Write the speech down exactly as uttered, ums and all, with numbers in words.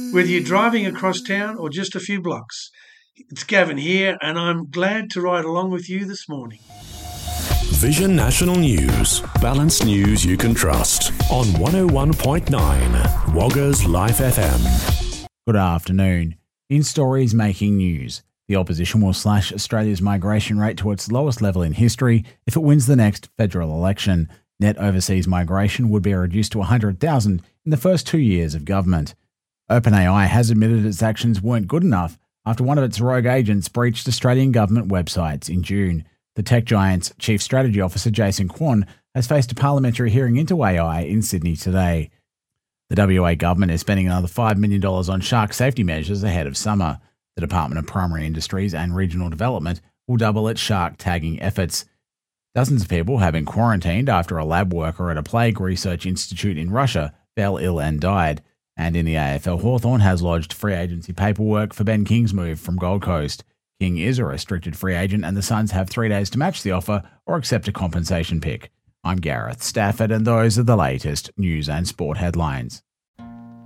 Whether you're driving across town or just a few blocks, it's Gavin here, and I'm glad to ride along with you this morning. Vision National News, balanced news you can trust on one oh one point nine Woggers Life F M. Good afternoon. In stories making news, the opposition will slash Australia's migration rate to its lowest level in history if it wins the next federal election. Net overseas migration would be reduced to one hundred thousand in the first two years of government. OpenAI has admitted its actions weren't good enough after one of its rogue agents breached Australian government websites in June. The tech giant's Chief Strategy Officer Jason Kwon has faced a parliamentary hearing into A I in Sydney today. The W A government is spending another five million dollars on shark safety measures ahead of summer. The Department of Primary Industries and Regional Development will double its shark tagging efforts. Dozens of people have been quarantined after a lab worker at a plague research institute in Russia fell ill and died. And in the A F L, Hawthorn has lodged free agency paperwork for Ben King's move from Gold Coast. King is a restricted free agent and the Suns have three days to match the offer or accept a compensation pick. I'm Gareth Stafford and those are the latest news and sport headlines.